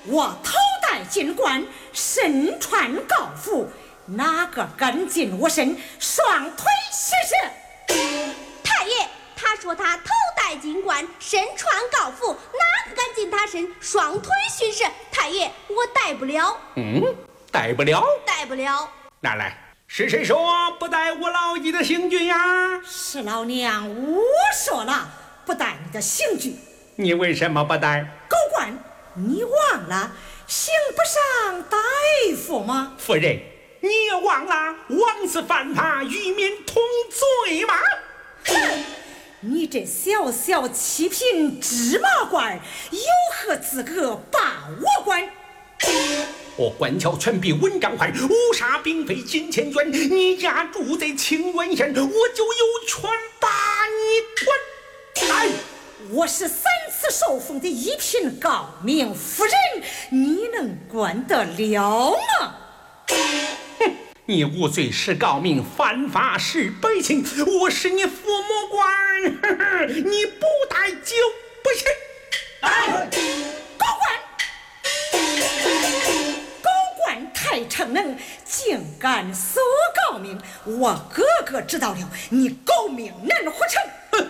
我头戴金冠，身穿高服，哪个敢近我身，双腿施射？ 太爷，他说他头戴金冠，身穿高服，哪个敢近他身，双腿巡视？太爷，我带不了。 带不了？ 带不了。 拿来，是谁说不带我老爷的刑具呀？ 是老娘，我说了，不带你的刑具。 你为什么不带？ 狗官，你忘了刑不上大夫吗？ 夫人，你也忘了王子犯法，与民同罪吗？ 哼！你这小小七品芝麻官，有何资格把我关？ 我官桥全比文章宽，无杀并非金钱捐。你家住在清源县，我就有权把你关。 我是3次受封的一品高明夫人，你能管得了吗？ 你无罪是高明，犯法是百姓。我是你父母官，你不带就不行。 狗官太逞能，竟敢搜高明，我哥哥知道了，你狗命难活成。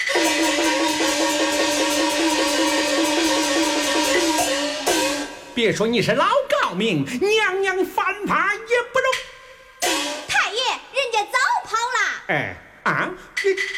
别说你是老高明，娘娘犯法也不容。 太爷，人家早跑了。 哎啊！